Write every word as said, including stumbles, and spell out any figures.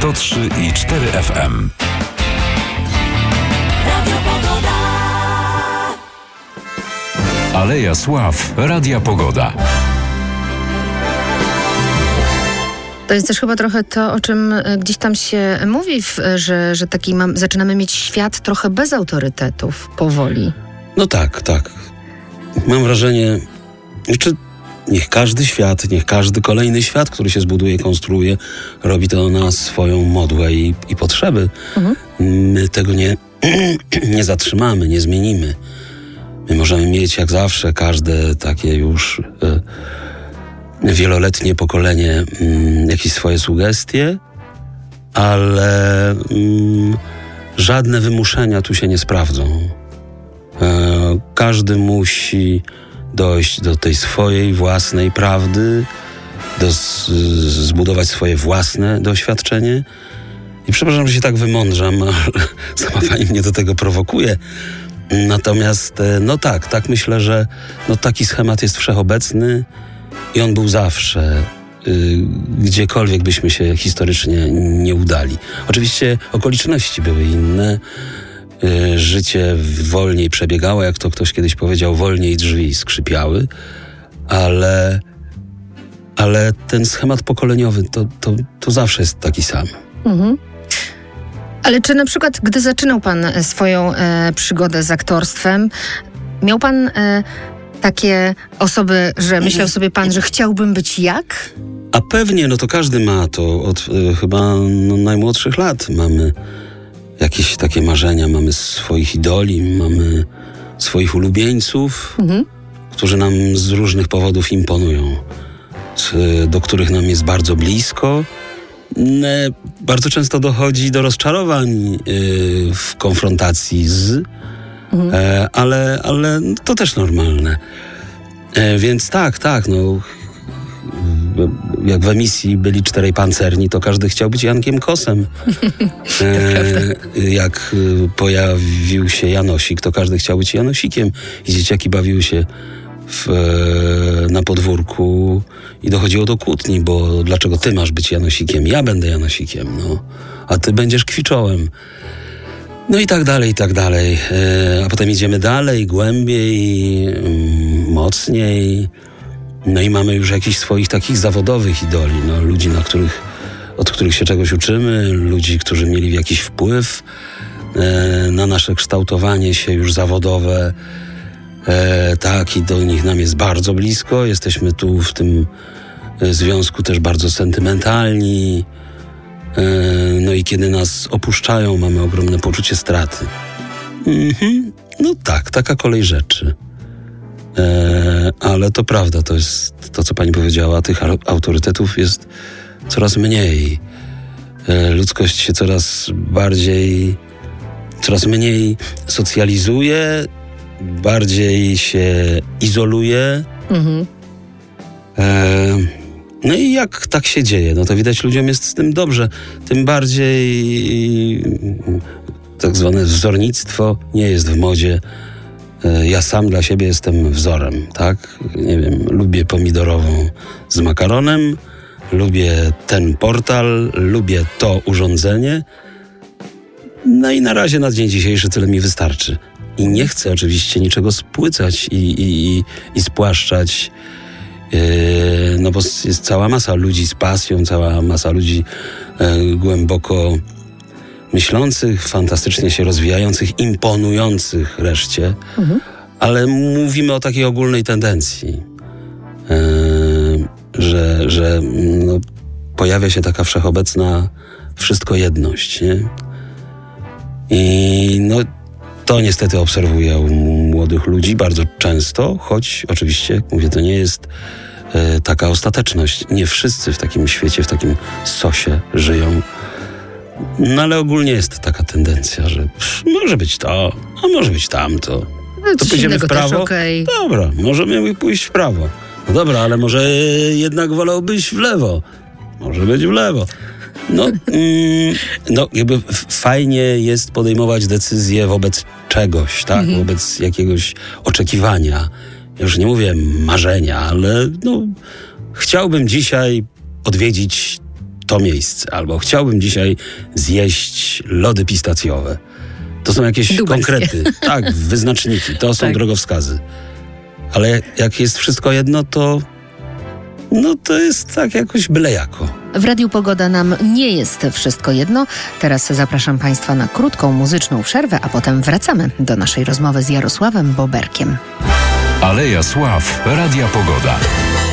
sto trzy i cztery F M. Aleja Sław, Radia Pogoda. To jest też chyba trochę to, o czym gdzieś tam się mówi, że, że taki mam, zaczynamy mieć świat trochę bez autorytetów powoli. No tak, tak. Mam wrażenie, czy niech każdy świat, niech każdy kolejny świat, który się zbuduje, konstruuje, robi to na swoją modłę i, i potrzeby. Mhm. My tego nie, nie zatrzymamy, nie zmienimy. My możemy mieć jak zawsze każde takie już y, wieloletnie pokolenie y, jakieś swoje sugestie, ale y, żadne wymuszenia tu się nie sprawdzą. Y, każdy musi dojść do tej swojej własnej prawdy, do z, zbudować swoje własne doświadczenie. I przepraszam, że się tak wymądrzam, ale sama pani mnie do tego prowokuje. Natomiast, no tak, tak myślę, że no taki schemat jest wszechobecny i on był zawsze, y, gdziekolwiek byśmy się historycznie nie udali. Oczywiście okoliczności były inne, y, życie wolniej przebiegało, jak to ktoś kiedyś powiedział, wolniej drzwi skrzypiały, ale, ale ten schemat pokoleniowy to, to, to zawsze jest taki sam. Mhm. Ale czy na przykład, gdy zaczynał pan swoją e, przygodę z aktorstwem, miał pan e, takie osoby, że myślał sobie pan, że chciałbym być jak? A pewnie, no to każdy ma to. Od e, chyba no, najmłodszych lat mamy jakieś takie marzenia, mamy swoich idoli, mamy swoich ulubieńców, mhm. którzy nam z różnych powodów imponują, z, do których nam jest bardzo blisko. Bardzo często dochodzi do rozczarowań yy, w konfrontacji z, mhm. e, ale, ale to też normalne. E, więc tak, tak, no jak w emisji byli czterej pancerni, to każdy chciał być Jankiem Kosem. E, jak pojawił się Janosik, to każdy chciał być Janosikiem. I dzieciaki bawiły się W, na podwórku i dochodziło do kłótni, bo dlaczego ty masz być Janosikiem? Ja będę Janosikiem, no. A ty będziesz Kwiczołem. No i tak dalej, i tak dalej. E, a potem idziemy dalej, głębiej, mm, mocniej. No i mamy już jakichś swoich takich zawodowych idoli, no. Ludzi, na których, od których się czegoś uczymy, ludzi, którzy mieli jakiś wpływ e, na nasze kształtowanie się już zawodowe. E, tak, i do nich nam jest bardzo blisko. Jesteśmy tu w tym e, związku też bardzo sentymentalni. E, no i kiedy nas opuszczają, mamy ogromne poczucie straty. Mhm. No tak, taka kolej rzeczy. E, ale to prawda, to jest to, co pani powiedziała. Tych autorytetów jest coraz mniej. E, ludzkość się coraz bardziej, coraz mniej socjalizuje, bardziej się izoluje. Mhm. E, no i jak tak się dzieje, no to widać, ludziom jest z tym dobrze. Tym bardziej tak zwane wzornictwo nie jest w modzie. E, ja sam dla siebie jestem wzorem, tak? Nie wiem, lubię pomidorową z makaronem, lubię ten portal, lubię to urządzenie. No i na razie na dzień dzisiejszy tyle mi wystarczy. I nie chcę oczywiście niczego spłycać i, i, i spłaszczać, yy, no bo jest cała masa ludzi z pasją, cała masa ludzi yy, głęboko myślących, fantastycznie się rozwijających, imponujących reszcie, mhm. ale mówimy o takiej ogólnej tendencji, yy, że, że no, pojawia się taka wszechobecna wszystko jedność, nie? I no to niestety obserwuję u młodych ludzi bardzo często, choć oczywiście, jak mówię, to nie jest e, taka ostateczność. Nie wszyscy w takim świecie, w takim sosie żyją. No ale ogólnie jest taka tendencja, że pff, może być to, a może być tamto. No, to pójdziemy w prawo? Okay. Dobra, możemy pójść w prawo. No dobra, ale może jednak wolałbyś w lewo. Może być w lewo. No, mm, no jakby fajnie jest podejmować decyzje wobec czegoś, tak? Mhm. Wobec jakiegoś oczekiwania. Ja już nie mówię marzenia, ale no, chciałbym dzisiaj odwiedzić to miejsce, albo chciałbym dzisiaj zjeść lody pistacjowe. To są jakieś Lubelskie. konkrety. Tak, wyznaczniki. To są Tak. drogowskazy. Ale jak jest wszystko jedno, to no to jest tak jakoś byle jako. W Radiu Pogoda nam nie jest wszystko jedno. Teraz zapraszam Państwa na krótką muzyczną przerwę, a potem wracamy do naszej rozmowy z Jarosławem Boberkiem. Aleja Sław Radia Pogoda.